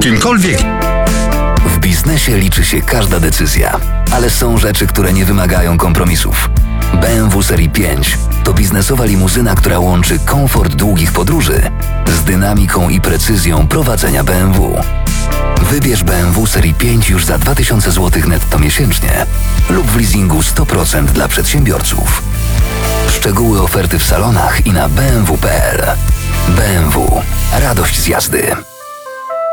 kimkolwiek. W biznesie liczy się każda decyzja, ale są rzeczy, które nie wymagają kompromisów. BMW Serii 5 to biznesowa limuzyna, która łączy komfort długich podróży z dynamiką i precyzją prowadzenia BMW. Wybierz BMW Serii 5 już za 2000 zł netto miesięcznie lub w leasingu 100% dla przedsiębiorców. Szczegóły oferty w salonach i na bmw.pl. BMW. Radość z jazdy.